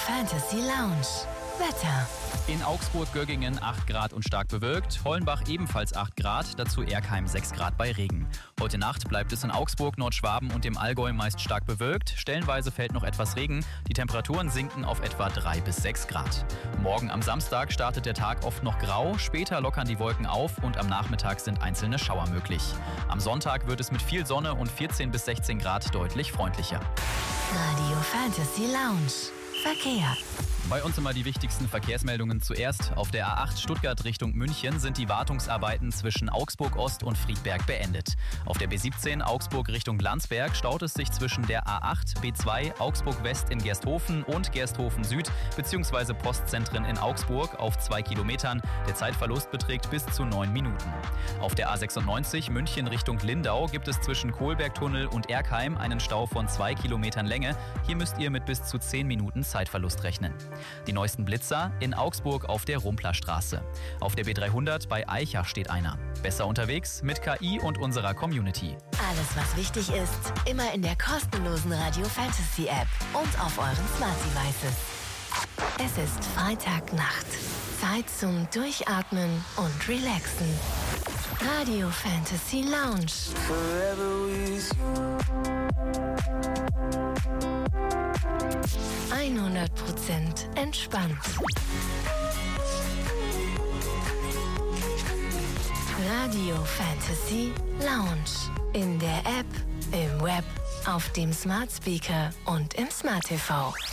Fantasy Lounge. Wetter. In Augsburg-Göggingen 8 Grad und stark bewölkt, Hollenbach ebenfalls 8 Grad, dazu Erkheim 6 Grad bei Regen. Heute Nacht bleibt es in Augsburg, Nordschwaben und dem Allgäu meist stark bewölkt, stellenweise fällt noch etwas Regen, die Temperaturen sinken auf etwa 3 bis 6 Grad. Morgen am Samstag startet der Tag oft noch grau, später lockern die Wolken auf und am Nachmittag sind einzelne Schauer möglich. Am Sonntag wird es mit viel Sonne und 14 bis 16 Grad deutlich freundlicher. Radio Fantasy Lounge. Verkehr. Bei uns immer die wichtigsten Verkehrsmeldungen zuerst. Auf der A8 Stuttgart Richtung München sind die Wartungsarbeiten zwischen Augsburg Ost und Friedberg beendet. Auf der B17 Augsburg Richtung Landsberg staut es sich zwischen der A8, B2 Augsburg West in Gersthofen und Gersthofen Süd bzw. Postzentren in Augsburg auf 2 Kilometern. Der Zeitverlust beträgt bis zu 9 Minuten. Auf der A96 München Richtung Lindau gibt es zwischen Kohlbergtunnel und Erkheim einen Stau von 2 Kilometern Länge. Hier müsst ihr mit bis zu 10 Minuten Zeitverlust rechnen. Die neuesten Blitzer in Augsburg auf der Rumplerstraße. Auf der B300 bei Aichach steht einer. Besser unterwegs mit KI und unserer Community. Alles, was wichtig ist, immer in der kostenlosen Radio Fantasy App und auf euren Smart Devices. Es ist Freitagnacht. Zeit zum Durchatmen und Relaxen. Radio Fantasy Lounge. Forever with you. 100% entspannt. Radio Fantasy Lounge. In der App, im Web, auf dem Smart Speaker und im Smart TV.